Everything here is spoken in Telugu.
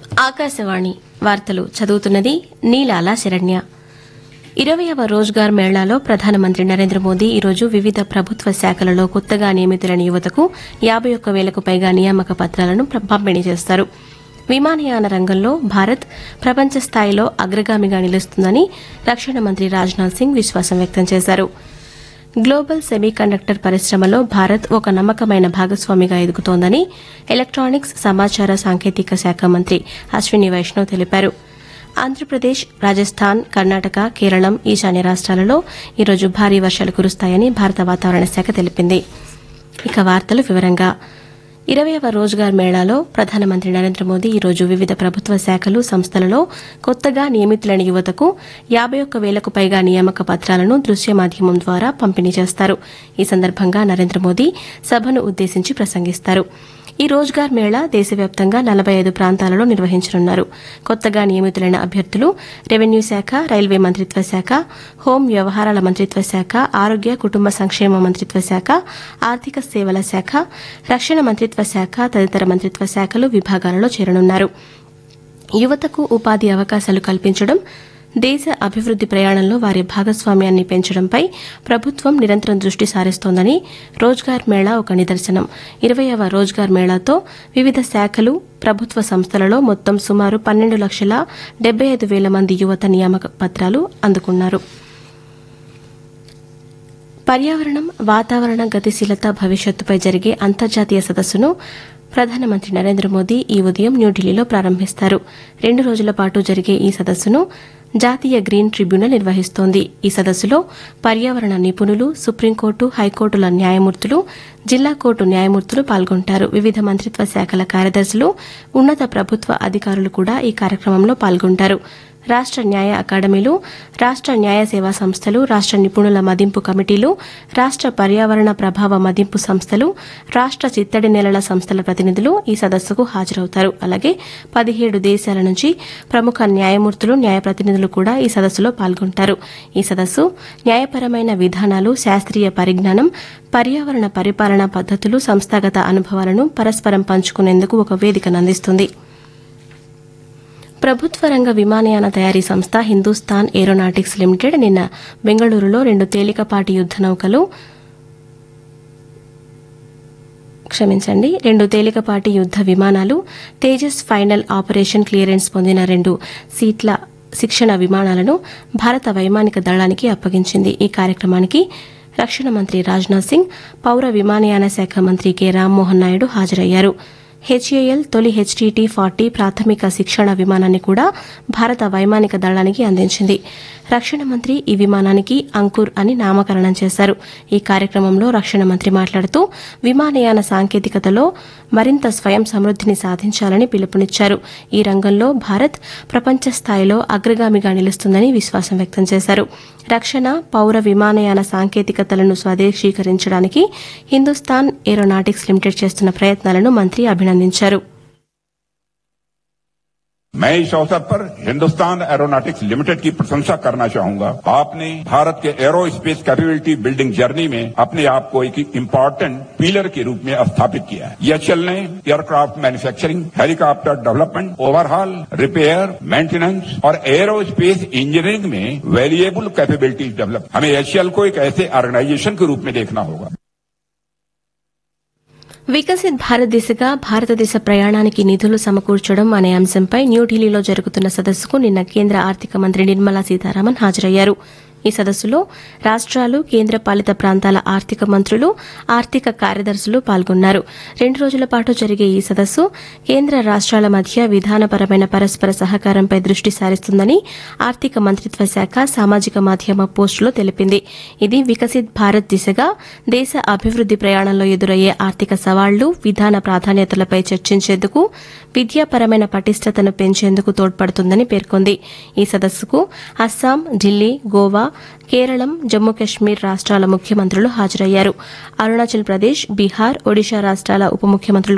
ఆకాశవాణి వార్తలు చదువుతున్నది నీలాల శరణ్య. 20వ రోజ్గార్ మేళాలో ప్రధానమంత్రి నరేంద్ర మోదీ ఈరోజు వివిధ ప్రభుత్వ శాఖలలో కొత్తగా నియమితులైన యువతకు 51,000కు పైగా నియామక పత్రాలను పంపిణీ చేస్తారు. విమానయాన రంగంలో భారత్ ప్రపంచ స్థాయిలో అగ్రగామిగా నిలుస్తుందని రక్షణ మంత్రి రాజ్నాథ్ సింగ్ విశ్వాసం వ్యక్తం చేశారు. గ్లోబల్ సెమీకండక్టర్ పరిశ్రమలో భారత్ ఒక నమ్మకమైన భాగస్వామిగా ఎదుగుతోందని ఎలక్టానిక్స్ సమాచార సాంకేతిక శాఖ మంత్రి అశ్విని వైష్ణవ్ తెలిపారు. ఆంధ్రప్రదేశ్, రాజస్థాన్, కర్ణాటక, కేరళం, ఈశాన్య రాష్ట్రాలలో ఈరోజు భారీ వర్షాలు కురుస్తాయని భారత వాతావరణ శాఖ తెలిపింది. ఇక వార్తలు వివరంగా 20వ రోజ్గార్ మేళాలో ప్రధానమంత్రి నరేంద్ర మోదీ ఈరోజు వివిధ ప్రభుత్వ శాఖలు, సంస్థలలో కొత్తగా నియమితులైన యువతకు 51,000కు పైగా నియామక పత్రాలను దృశ్య మాధ్యమం ద్వారా పంపిణీ చేస్తారు. ఈ సందర్భంగా నరేంద్ర మోదీ సభను ఉద్దేశించి ప్రసంగిస్తారు. ఈ రోజ్గార్ మేళా దేశవ్యాప్తంగా 45 ప్రాంతాలలో నిర్వహించనున్నారు. కొత్తగా నియమితులైన అభ్యర్థులు రెవెన్యూ శాఖ, రైల్వే మంత్రిత్వ శాఖ, హోం వ్యవహారాల మంత్రిత్వ శాఖ, ఆరోగ్య కుటుంబ సంక్షేమ మంత్రిత్వ శాఖ, ఆర్థిక సేవల శాఖ, రక్షణ మంత్రిత్వ శాఖ తదితర మంత్రిత్వ శాఖలు, విభాగాలలో చేరనున్నారు. యువతకు ఉపాధి అవకాశాలు కల్పించడం, దేశ అభివృద్ది ప్రయాణంలో వారి భాగస్వామ్యాన్ని పెంచడంపై ప్రభుత్వం నిరంతరం దృష్టి సారిస్తోందని రోజ్గార్ మేళా ఒక నిదర్శనం. 20వ రోజ్గార్ మేళాతో వివిధ శాఖలు, ప్రభుత్వ సంస్థలలో మొత్తం సుమారు 12,75,000 మంది యువత నియామక పత్రాలు అందుకున్నారు. పర్యావరణం, వాతావరణ గతిశీలత భవిష్యత్తుపై జరిగే అంతర్జాతీయ సదస్సును ప్రధానమంత్రి నరేంద్ర మోదీ ఈ ఉదయం న్యూఢిల్లీలో ప్రారంభిస్తారు. 2 రోజుల పాటు జరిగే ఈ సదస్సును జాతీయ గ్రీన్ ట్రిబ్యునల్ నిర్వహిస్తోంది. ఈ సదస్సులో పర్యావరణ నిపుణులు, సుప్రీంకోర్టు, హైకోర్టుల న్యాయమూర్తులు, జిల్లా కోర్టు న్యాయమూర్తులు పాల్గొంటారు. వివిధ మంత్రిత్వ శాఖల కార్యదర్శులు, ఉన్నత ప్రభుత్వ అధికారులు కూడా ఈ కార్యక్రమంలో పాల్గొంటారు. రాష్ట న్యాయ అకాడమీలు, రాష్ట న్యాయ సేవా సంస్థలు, రాష్ట నిపుణుల మదింపు కమిటీలు, రాష్ట పర్యావరణ ప్రభావ మదింపు సంస్థలు, రాష్ట చిత్తడి నేలల సంస్థల ప్రతినిధులు ఈ సదస్సుకు హాజరవుతారు. అలాగే 17 దేశాల నుంచి ప్రముఖ న్యాయమూర్తులు, న్యాయ ప్రతినిధులు కూడా ఈ సదస్సులో పాల్గొంటారు. ఈ సదస్సు న్యాయపరమైన విధానాలు, శాస్త్రీయ పరిజ్ఞానం, పర్యావరణ పరిపాలనా పద్దతులు, సంస్థాగత అనుభవాలను పరస్పరం పంచుకునేందుకు ఒక వేదికను అందిస్తుంది. ప్రభుత్వ రంగ విమానయాన తయారీ సంస్థ హిందూస్థాన్ ఏరోనాటిక్స్ లిమిటెడ్ నిన్న బెంగళూరులో 2 తేలికపాటి యుద్ద విమానాలు, తేజస్ ఫైనల్ ఆపరేషన్ క్లియరెన్స్ పొందిన 2 సీట్ల శిక్షణ విమానాలను భారత వైమానిక దళానికి అప్పగించింది. ఈ కార్యక్రమానికి రక్షణ మంత్రి రాజ్నాథ్ సింగ్, పౌర విమానయాన శాఖ మంత్రి కె రామ్మోహన్ నాయుడు హాజరయ్యారు. హెచ్ఏఎల్ తొలి HTT-40 ప్రాథమిక శిక్షణ విమానాన్ని కూడా భారత వైమానిక దళానికి అందించింది. రక్షణ మంత్రి ఈ విమానానికి అంకుర్ అని నామకరణం చేశారు. ఈ కార్యక్రమంలో రక్షణ మంత్రి మాట్లాడుతూ విమానయాన సాంకేతికతలో మరింత స్వయం సమృద్దిని సాధించాలని పిలుపునిచ్చారు. ఈ రంగంలో భారత్ ప్రపంచ స్థాయిలో అగ్రగామిగా నిలుస్తుందని విశ్వాసం వ్యక్తం చేశారు. రక్షణ, పౌర విమానయాన సాంకేతికతలను స్వదేశీకరించడానికి హిందూస్థాన్ ఏరోనాటిక్స్ లిమిటెడ్ చేస్తున్న ప్రయత్నాలను మంత్రి అభినందించారు. मैं इस अवसर पर हिंदुस्तान एरोनॉटिक्स लिमिटेड की प्रशंसा करना चाहूंगा. आपने भारत के arrow space capability building journey में अपने आप को एक इम्पोर्टेंट पिलर के रूप में स्थापित किया है. यह चलने, aircraft manufacturing, helicopter development, overhaul, repair, maintenance और एरो स्पेस इंजीनियरिंग में वैल्यूएबल कैपेबिलिटीज डेवलप. हमें एचएएल को एक ऐसे ऑर्गेनाइजेशन के रूप में देखना होगा. వికసిత్ భారత్ దిశగా భారతదేశ ప్రయాణానికి నిధులు సమకూర్చడం అనే అంశంపై న్యూఢిల్లీలో జరుగుతున్న సదస్సుకు నిన్న కేంద్ర ఆర్థిక మంత్రి నిర్మలా సీతారామన్ హాజరయ్యారు. ఈ సదస్సులో రాష్ట్రాలు, కేంద్ర పాలిత ప్రాంతాల ఆర్థిక మంత్రులు, ఆర్థిక కార్యదర్శులు పాల్గొన్నారు. 2 రోజుల పాటు జరిగే ఈ సదస్సు కేంద్ర రాష్ట్రాల మధ్య విధానపరమైన పరస్పర సహకారంపై దృష్టి సారిస్తుందని ఆర్థిక మంత్రిత్వ శాఖ సామాజిక మాధ్యమ పోస్టులో తెలిపింది. ఇది వికసిత్ భారత్ దిశగా దేశ అభివృద్ది ప్రయాణంలో ఎదురయ్యే ఆర్థిక సవాళ్లు, విధాన ప్రాధాన్యతలపై చర్చించేందుకు, విద్యాపరమైన పటిష్టతను పెంచేందుకు తోడ్పడుతుందని పేర్కొంది. ఈ సదస్సుకు అస్సాం, ఢిల్లీ, గోవా, కేరళం, జమ్మూ కశ్మీర్ రాష్ట్రాల ముఖ్యమంత్రులు హాజరయ్యారు. అరుణాచల్ ప్రదేశ్, బీహార్, ఒడిషా రాష్ట్రాల ఉప ముఖ్యమంత్రులు